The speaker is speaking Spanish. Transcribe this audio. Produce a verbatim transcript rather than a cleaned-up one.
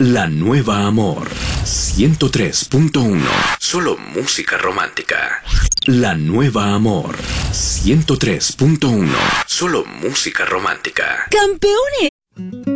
La Nueva Amor ciento tres punto uno. Solo música romántica. La Nueva Amor ciento tres punto uno. Solo música romántica. ¡Campeones!